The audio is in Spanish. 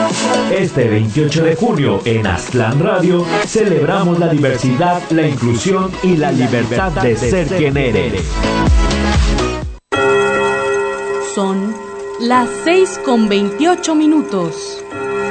Este 28 de junio en Aztlán Radio celebramos la diversidad, la inclusión y la libertad de ser quien eres. Son las 6:28.